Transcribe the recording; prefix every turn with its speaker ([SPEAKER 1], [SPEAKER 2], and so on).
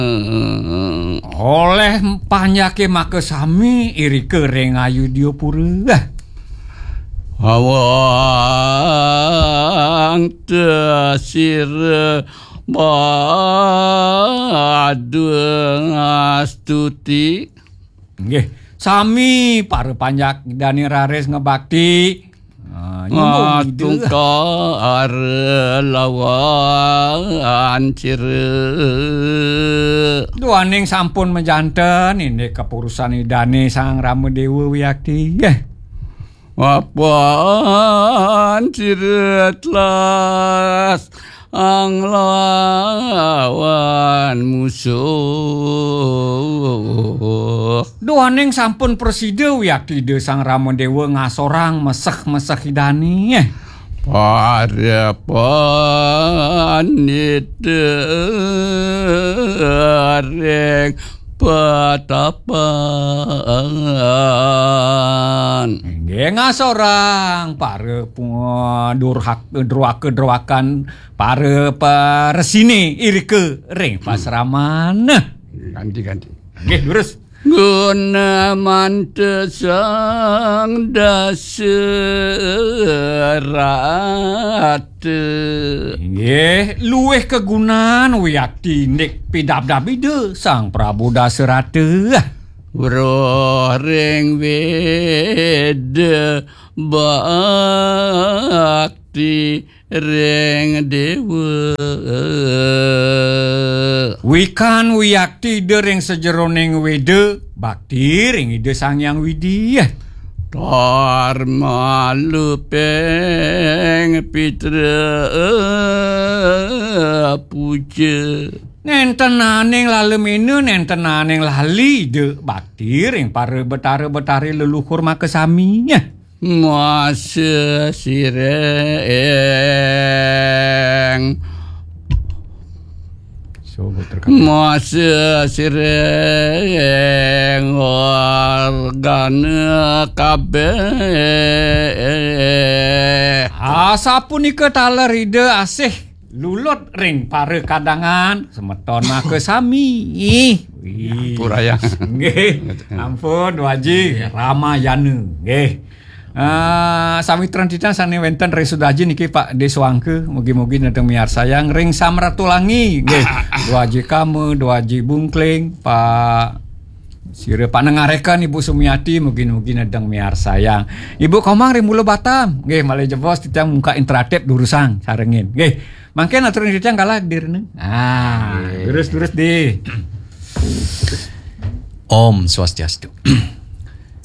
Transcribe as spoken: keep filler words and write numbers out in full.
[SPEAKER 1] Oleh panyake make sami iri kereng ayu dia pura.
[SPEAKER 2] Awang tesir badu astuti.
[SPEAKER 1] Nggih, sami para panjak dani rares ngebakti.
[SPEAKER 2] Matungkar lawan cire.
[SPEAKER 1] Duaning sampun menjanten ini kepurusan idane Sang Ramadewa Wiyakti. Nggih.
[SPEAKER 2] Wapan cire telas ang lawan musuh.
[SPEAKER 1] Duaning sampun presida Wiyakti de Sang Ramadewa ngasorang meseh-meseh idani.
[SPEAKER 2] Para panitereng patapan.
[SPEAKER 1] Nggih ngasorang para durhak druake-druakan para paresine irike ring pasraman.
[SPEAKER 2] Ganti-ganti.
[SPEAKER 1] Nggih lurus.
[SPEAKER 2] Guna mantesang daserat.
[SPEAKER 1] Nggih, luweh kegunaan Wiyakti nek pidab-dabide Sang Prabu Daserate.
[SPEAKER 2] Roh ring weda bakti ring dewa.
[SPEAKER 1] Wikan Wiyakti de ring sejeroning weda bakti ring ide Sang Hyang Widi.
[SPEAKER 2] Dharma lupeng pitra puja.
[SPEAKER 1] Nentenaning lalemene nentenaning lali de bakti ring para betare-betare leluhur makesaminya.
[SPEAKER 2] Masa sireng Masa sireng organa kabeh.
[SPEAKER 1] Asapunika taler ide asih lulut ring para kadangan semeton make sami. Wih.
[SPEAKER 2] Puraya.
[SPEAKER 1] Nggih. Ampun Waji Ramayana. Nggih. Uh, sami transitan sane wenten resudaji niki Pak Deswangke mugi-mugi nedeng miar sayang ring Samratulangi nggih. Duaji kamu, duaji bungkling Pak Sire panengarekan Ibu Sumiati mugi-mugi nedeng miar sayang. Ibu Komang ring Mulo Batam nggih malih jebos titiang muka intratip durusang sarengin nggih. Mangke aturan titiang kalah direne. Ah, durus-durus di.
[SPEAKER 3] Om Swastiastu.